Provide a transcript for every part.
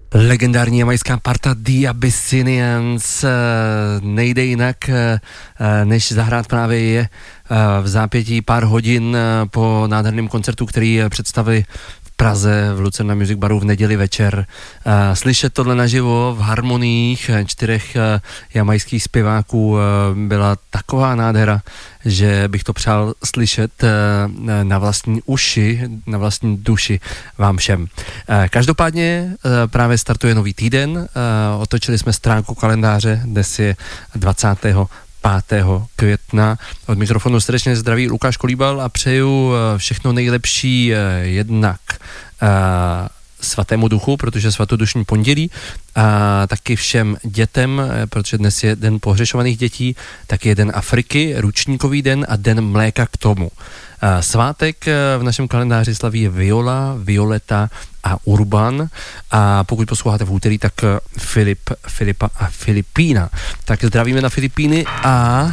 Legendární jamajská parta The Abyssinians nejde jinak, než zahrát právě je v zápětí pár hodin po nádherném koncertu, který představili v Praze v Lucerna Music Baru v neděli večer. Slyšet tohle naživo v harmoniích 4 jamajských zpěváků byla taková nádhera, že bych to přál slyšet na vlastní uši, na vlastní duši vám všem. Každopádně právě startuje nový týden, otočili jsme stránku kalendáře, dnes je 25. května. Od mikrofonu srdečně zdraví Lukáš Kolíbal a přeju všechno nejlepší jednak svatému duchu, protože svatodušní pondělí, a taky všem dětem, protože dnes je den pohřešovaných dětí, taky je den Afriky, ručníkový den a den mléka k tomu. Svátek v našem kalendáři slaví Viola, Violeta a Urban, a pokud posloucháte v úterý, tak Filipa a Filipína. Tak zdravíme na Filipíny a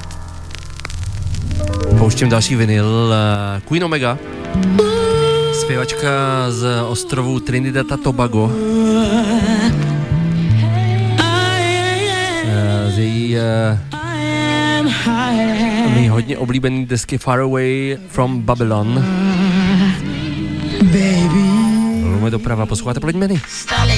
pouštím další vinyl. Queen Omega, zpěvačka z ostrovu Trinidad a Tobago, z její mý hodně oblíbený desky Far Away from Babylon. Lume doprava, posloucháte Plodní Meny.